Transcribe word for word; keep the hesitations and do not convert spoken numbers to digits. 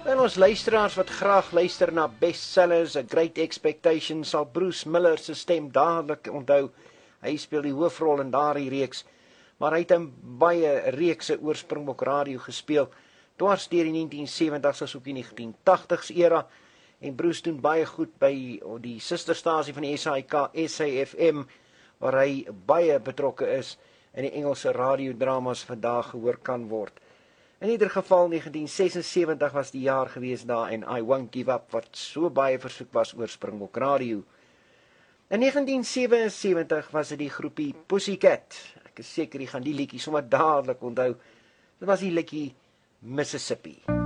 En ons luisteraars wat graag luister na bestsellers, A Great Expectation, sal Bruce Miller se stem dadelik onthou. Hy speel die hoofrol in daardie reeks, maar hy het in baie reekse oor Springbok Radio gespeel, dwars deur die negentien sewenties as ook die negentien tagtigs era, en Bruce doen baie goed by die susterstasie van die S A I K, S A F M, waar hy baie betrokke is in die Engelse radiodramas vandag gehoor kan word. In ieder geval, negentien sesensewentig was die jaar gewees daar, en I Won't Give Up, wat so baie versoek was oor Springbok Radio. In negentien sewensewentig was dit die groepie Pussycat. Ek is seker, die gaan die liedjie sommer dadelik onthou. Dit was die liedjie Mississippi.